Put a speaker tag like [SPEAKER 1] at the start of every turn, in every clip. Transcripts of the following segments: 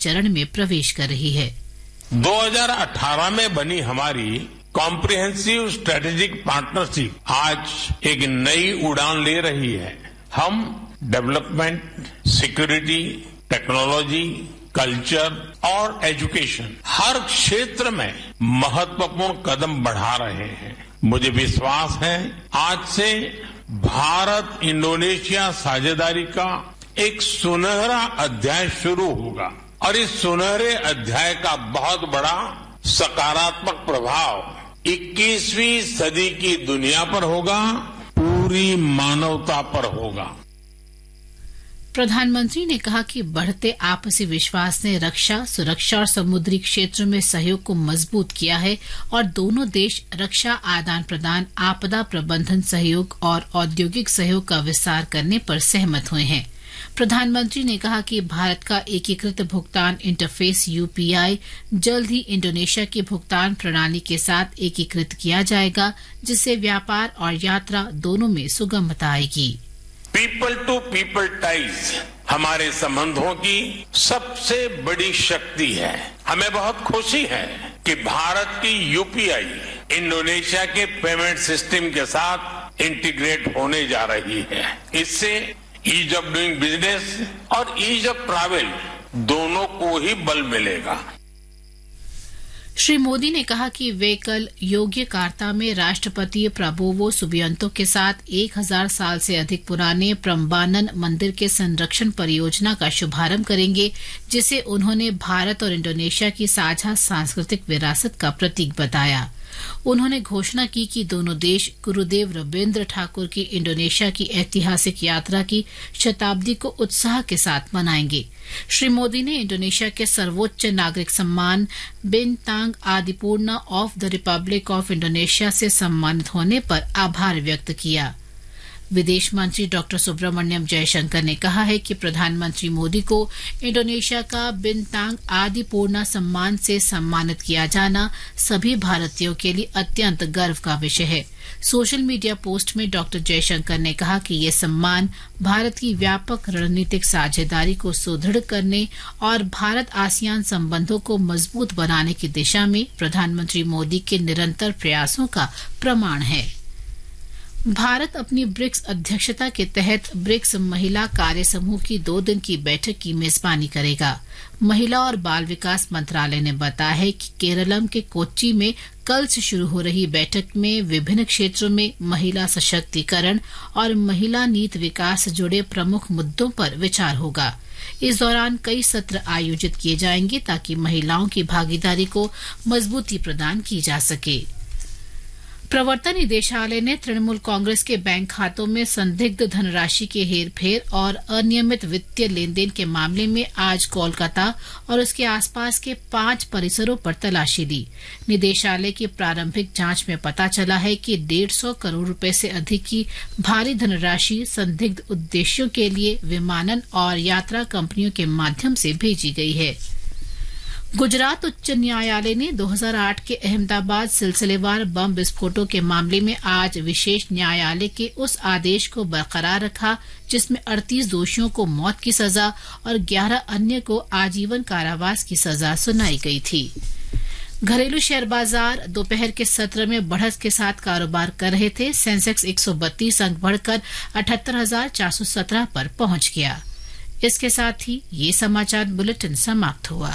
[SPEAKER 1] चरण में प्रवेश कर रही है।
[SPEAKER 2] 2018 में बनी हमारी कॉम्प्रिहेंसिव स्ट्रेटेजिक पार्टनरशिप आज एक नई उड़ान ले रही है। हम डेवलपमेंट, सिक्योरिटी, टेक्नोलॉजी, कल्चर और एजुकेशन हर क्षेत्र में महत्वपूर्ण कदम बढ़ा रहे हैं। मुझे विश्वास है आज से भारत इंडोनेशिया साझेदारी का एक सुनहरा अध्याय शुरू होगा और इस सुनहरे अध्याय का बहुत बड़ा सकारात्मक प्रभाव 21वीं सदी की दुनिया पर होगा, पूरी मानवता पर होगा।
[SPEAKER 1] प्रधानमंत्री ने कहा कि बढ़ते आपसी विश्वास ने रक्षा, सुरक्षा और समुद्री क्षेत्र में सहयोग को मजबूत किया है और दोनों देश रक्षा आदान प्रदान, आपदा प्रबंधन सहयोग और औद्योगिक सहयोग का विस्तार करने पर सहमत हुए हैं। प्रधानमंत्री ने कहा कि भारत का एकीकृत भुगतान इंटरफेस यूपीआई जल्द ही इंडोनेशिया की भुगतान प्रणाली के साथ एकीकृत किया जाएगा, जिससे व्यापार और यात्रा दोनों में सुगमता आएगी।
[SPEAKER 2] पीपल टू पीपल टाइज हमारे संबंधों की सबसे बड़ी शक्ति है। हमें बहुत खुशी है कि भारत की यूपीआई इंडोनेशिया के पेमेंट सिस्टम के साथ इंटीग्रेट होने जा रही है। इससे ईज ऑफ डूइंग बिजनेस और ईज ऑफ ट्रैवल दोनों को ही बल मिलेगा।
[SPEAKER 1] श्री मोदी ने कहा कि वे कल योग्यकार्ता में राष्ट्रपति प्रबोवो सुबियांतो के साथ 1000 साल से अधिक पुराने प्रम्बानन मंदिर के संरक्षण परियोजना का शुभारंभ करेंगे, जिसे उन्होंने भारत और इंडोनेशिया की साझा सांस्कृतिक विरासत का प्रतीक बताया। उन्होंने घोषणा की कि दोनों देश गुरुदेव रविन्द्र ठाकुर की इंडोनेशिया की ऐतिहासिक यात्रा की शताब्दी को उत्साह के साथ मनाएंगे। श्री मोदी ने इंडोनेशिया के सर्वोच्च नागरिक सम्मान बिनतांग आदिपूर्णा of the Republic of Indonesia से सम्मानित होने पर आभार व्यक्त किया। विदेश मंत्री डॉक्टर सुब्रमण्यम जयशंकर ने कहा है कि प्रधानमंत्री मोदी को इंडोनेशिया का बिनतांग आदिपूर्णा सम्मान से सम्मानित किया जाना सभी भारतीयों के लिए अत्यंत गर्व का विषय है। सोशल मीडिया पोस्ट में डॉक्टर जयशंकर ने कहा कि ये सम्मान भारत की व्यापक रणनीतिक साझेदारी को सुदृढ़ करने और भारत आसियान संबंधों को मजबूत बनाने की दिशा में प्रधानमंत्री मोदी के निरंतर प्रयासों का प्रमाण है। भारत अपनी ब्रिक्स अध्यक्षता के तहत ब्रिक्स महिला कार्य समूह की 2 दिन की बैठक की मेजबानी करेगा। महिला और बाल विकास मंत्रालय ने बताया है कि केरलम के कोच्चि में कल से शुरू हो रही बैठक में विभिन्न क्षेत्रों में महिला सशक्तिकरण और महिला नीति विकास से जुड़े प्रमुख मुद्दों पर विचार होगा। इस दौरान कई सत्र आयोजित किए जाएंगे ताकि महिलाओं की भागीदारी को मजबूती प्रदान की जा सके। प्रवर्तन निदेशालय ने तृणमूल कांग्रेस के बैंक खातों में संदिग्ध धनराशि के हेरफेर और अनियमित वित्तीय लेनदेन के मामले में आज कोलकाता और उसके आसपास के 5 परिसरों पर तलाशी ली। निदेशालय की प्रारंभिक जांच में पता चला है कि 150 करोड़ रुपए से अधिक की भारी धनराशि संदिग्ध उद्देश्यों के लिए विमानन और यात्रा कंपनियों के माध्यम से भेजी गई है। गुजरात उच्च न्यायालय ने 2008 के अहमदाबाद सिलसिलेवार बम विस्फोटों के मामले में आज विशेष न्यायालय के उस आदेश को बरकरार रखा जिसमें 38 दोषियों को मौत की सजा और 11 अन्य को आजीवन कारावास की सजा सुनाई गई थी। घरेलू शेयर बाजार दोपहर के सत्र में बढ़त के साथ कारोबार कर रहे थे। सेंसेक्स 132 अंक बढ़कर 78,417 पर पहुंच गया। इसके साथ ही ये समाचार बुलेटिन समाप्त हुआ।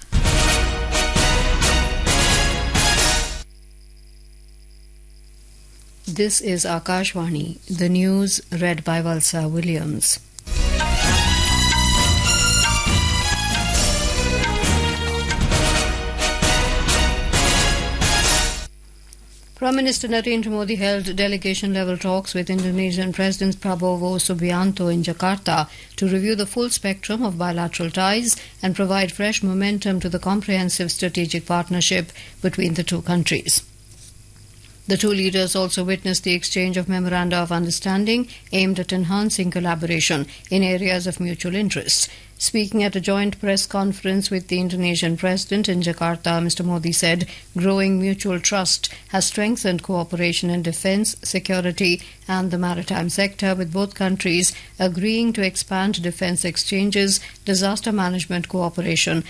[SPEAKER 3] This is Akashvani, the news read by Valsa Williams. Prime Minister Narendra Modi held delegation-level talks with Indonesian President Prabowo Subianto in Jakarta to review the full spectrum of bilateral ties and provide fresh momentum to the comprehensive strategic partnership between the two countries. The two leaders also witnessed the exchange of memoranda of understanding aimed at enhancing collaboration in areas of mutual interest. Speaking at a joint press conference with the Indonesian President in Jakarta, Mr. Modi said growing mutual trust has strengthened cooperation in defence, security and the maritime sector, with both countries agreeing to expand defence exchanges, disaster management cooperation